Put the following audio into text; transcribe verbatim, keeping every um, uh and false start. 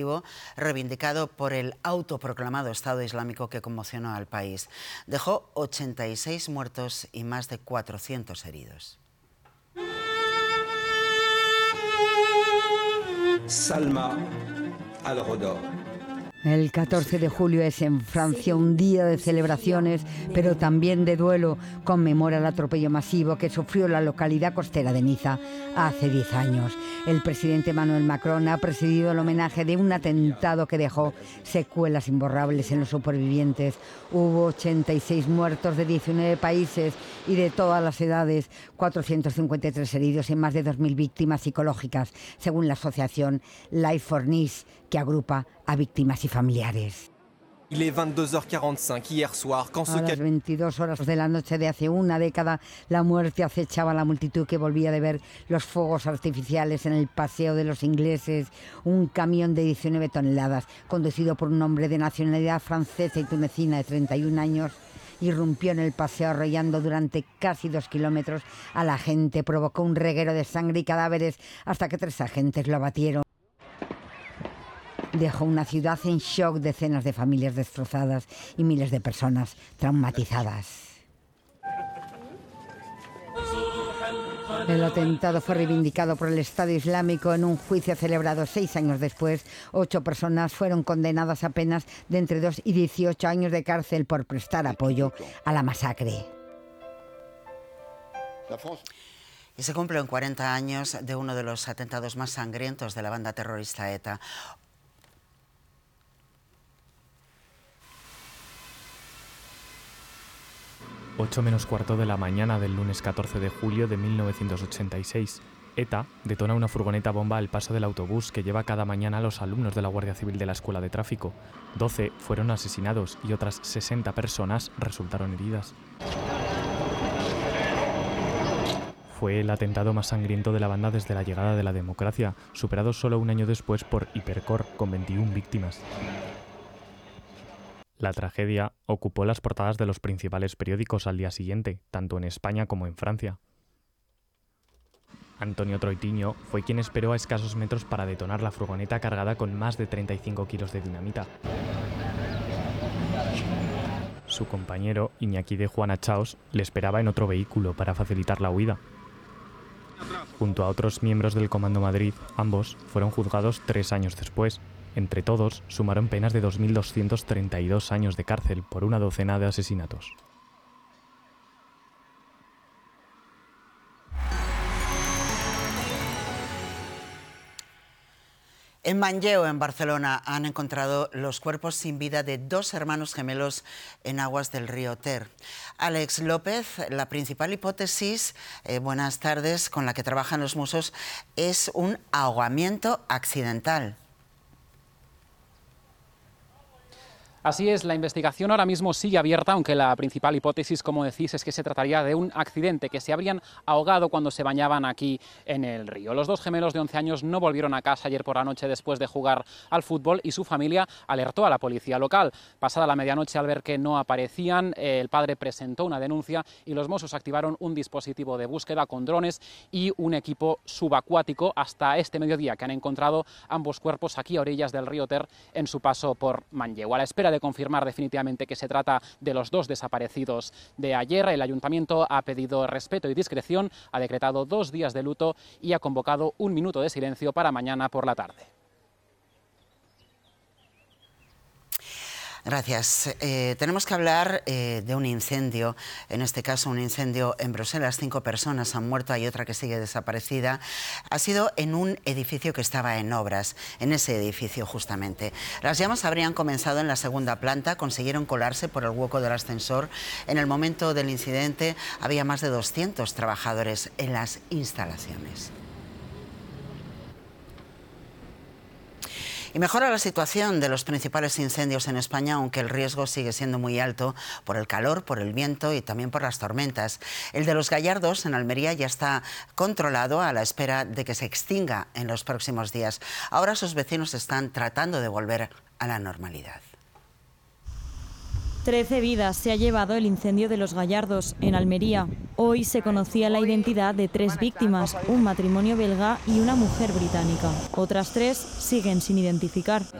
masivo reivindicado por el autoproclamado Estado Islámico que conmocionó al país. Dejó ochenta y seis muertos y más de cuatrocientos heridos. Salma al-Ghoda. El catorce de julio es en Francia un día de celebraciones, pero también de duelo. Conmemora el atropello masivo que sufrió la localidad costera de Niza hace diez años. El presidente Emmanuel Macron ha presidido el homenaje de un atentado que dejó secuelas imborrables en los supervivientes. Hubo ochenta y seis muertos de diecinueve países y de todas las edades, cuatrocientos cincuenta y tres heridos y más de dos mil víctimas psicológicas, según la asociación Life for Nice, que agrupa a víctimas y familiares. Il est veintidós heures quarante-cinq hier soir quand A las veintidós horas de la noche de hace una década, la muerte acechaba a la multitud que volvía de ver los fuegos artificiales en el Paseo de los Ingleses. Un camión de diecinueve toneladas, conducido por un hombre de nacionalidad francesa y tunecina de treinta y un años, irrumpió en el paseo arrollando durante casi dos kilómetros a la gente. Provocó un reguero de sangre y cadáveres hasta que tres agentes lo abatieron. Dejó una ciudad en shock, decenas de familias destrozadas y miles de personas traumatizadas. El atentado fue reivindicado por el Estado Islámico en un juicio celebrado seis años después. Ocho personas fueron condenadas a penas de entre dos y dieciocho años de cárcel por prestar apoyo a la masacre. Y se cumplen cuarenta años de uno de los atentados más sangrientos de la banda terrorista ETA. ocho menos cuarto de la mañana del lunes catorce de julio de mil novecientos ochenta y seis, ETA detona una furgoneta bomba al paso del autobús que lleva cada mañana a los alumnos de la Guardia Civil de la Escuela de Tráfico. doce fueron asesinados y otras sesenta personas resultaron heridas. Fue el atentado más sangriento de la banda desde la llegada de la democracia, superado solo un año después por Hipercor, con veintiuna víctimas. La tragedia ocupó las portadas de los principales periódicos al día siguiente, tanto en España como en Francia. Antonio Troitiño fue quien esperó a escasos metros para detonar la furgoneta cargada con más de treinta y cinco kilos de dinamita. Su compañero, Iñaki de Juana Chaos, le esperaba en otro vehículo para facilitar la huida. Junto a otros miembros del Comando Madrid, ambos fueron juzgados tres años después. Entre todos, sumaron penas de dos mil doscientos treinta y dos años de cárcel por una docena de asesinatos. En Manlleu, en Barcelona, han encontrado los cuerpos sin vida de dos hermanos gemelos en aguas del río Ter. Alex López, la principal hipótesis, eh, buenas tardes, con la que trabajan los Mossos, es un ahogamiento accidental. Así es, la investigación ahora mismo sigue abierta, aunque la principal hipótesis, como decís, es que se trataría de un accidente, que se habrían ahogado cuando se bañaban aquí en el río. Los dos gemelos de once años no volvieron a casa ayer por la noche después de jugar al fútbol y su familia alertó a la policía local. Pasada la medianoche, al ver que no aparecían, el padre presentó una denuncia y los Mossos activaron un dispositivo de búsqueda con drones y un equipo subacuático hasta este mediodía, que han encontrado ambos cuerpos aquí a orillas del río Ter en su paso por Manlleu. A la espera de confirmar definitivamente que se trata de los dos desaparecidos de ayer, el Ayuntamiento ha pedido respeto y discreción, ha decretado dos días de luto y ha convocado un minuto de silencio para mañana por la tarde. Gracias. Eh, tenemos que hablar eh, de un incendio, en este caso un incendio en Bruselas. Cinco personas han muerto, hay otra que sigue desaparecida. Ha sido en un edificio que estaba en obras, en ese edificio justamente. Las llamas habrían comenzado en la segunda planta, consiguieron colarse por el hueco del ascensor. En el momento del incidente había más de doscientos trabajadores en las instalaciones. Y mejora la situación de los principales incendios en España, aunque el riesgo sigue siendo muy alto por el calor, por el viento y también por las tormentas. El de los Gallardos, en Almería, ya está controlado a la espera de que se extinga en los próximos días. Ahora sus vecinos están tratando de volver a la normalidad. Trece vidas se ha llevado el incendio de los Gallardos, en Almería. Hoy se conocía la identidad de tres víctimas, un matrimonio belga y una mujer británica. Otras tres siguen sin identificar.